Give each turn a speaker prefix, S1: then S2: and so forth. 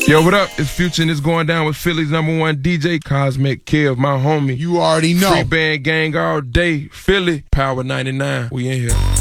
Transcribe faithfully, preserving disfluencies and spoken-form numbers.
S1: Yo, what up? It's Future and it's going down with Philly's number one D J, Cosmic Kev, my homie.
S2: You already know.
S1: Free band gang all day. Philly, Power ninety-nine. We in here.